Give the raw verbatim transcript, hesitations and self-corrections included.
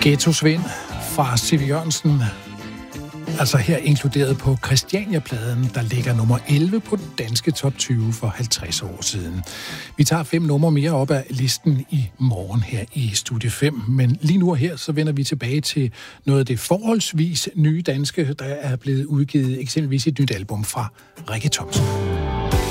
Ghetto-Svend fra C V Jørgensen, altså her inkluderet på Christiania-pladen, der ligger nummer elleve på den danske top tyve for halvtreds år siden. Vi tager fem numre mere op af listen i morgen her i Studie fem, men lige nu og her, så vender vi tilbage til noget af det forholdsvis nye danske, der er blevet udgivet, eksempelvis et nyt album fra Rikke Thomsen.